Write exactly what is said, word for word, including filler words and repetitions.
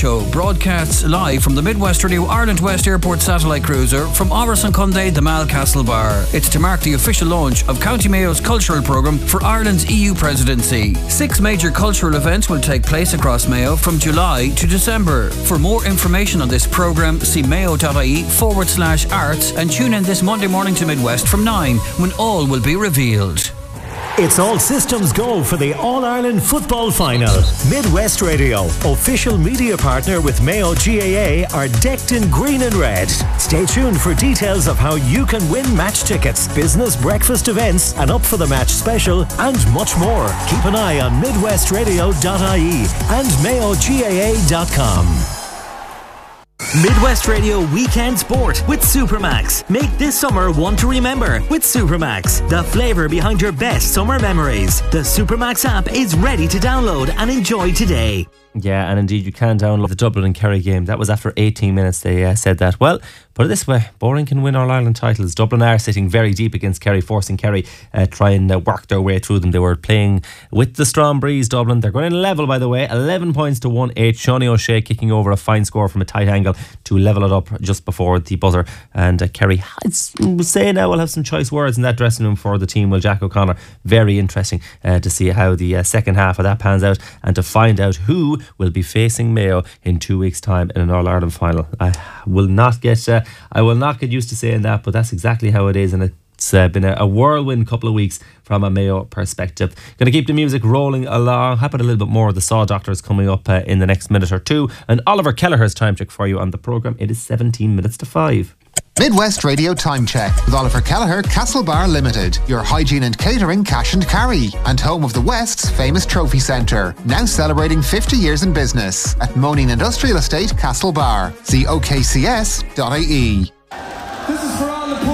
Show broadcasts live from the Midwest Radio Ireland West Airport satellite cruiser from Áras an Conde, the Mal Castle Bar. It's to mark the official launch of County Mayo's cultural programme for Ireland's E U presidency. Six major cultural events will take place across Mayo from July to December. For more information on this programme, see mayo.ie forward slash arts and tune in this Monday morning to Midwest from nine when all will be revealed. It's all systems go for the All-Ireland Football Final. Midwest Radio, official media partner with Mayo G A A, are decked in green and red. Stay tuned for details of how you can win match tickets, business breakfast events, an Up for the Match special, and much more. Keep an eye on midwest radio dot I E and mayo g a a dot com. Midwest Radio Weekend Sport with Supermax. Make this summer one to remember with Supermax, the flavour behind your best summer memories. The Supermax app is ready to download and enjoy today. Yeah, and indeed you can download the Dublin and Kerry game. That was after eighteen minutes they uh, said that. Well, put it this way, Boring can win All-Ireland titles. Dublin are sitting very deep against Kerry, forcing Kerry uh, try and uh, work their way through them. They were playing with the strong breeze, Dublin. They're going in level, by the way, eleven points to one eight. Shawnee O'Shea kicking over a fine score from a tight angle to level it up just before the buzzer. And uh, Kerry, I'd say now we'll have some choice words in that dressing room for the team. Well, Jack O'Connor, very interesting uh, to see how the uh, second half of that pans out and to find out who will be facing Mayo in two weeks' time in an All-Ireland final. I will not get uh, I will not get used to saying that, but that's exactly how it is, and it's uh, been a, a whirlwind couple of weeks from a Mayo perspective. Going to keep the music rolling along. How about a little bit more of the Saw Doctors coming up uh, in the next minute or two, and Oliver Kelleher's time check for you on the programme. It is seventeen minutes to five. Midwest Radio Time Check with Oliver Kelleher, Castle Bar Limited, your hygiene and catering cash and carry, and home of the West's famous trophy centre, now celebrating fifty years in business at Moaning Industrial Estate, Castle Bar. See o k c s dot i e. This is for all the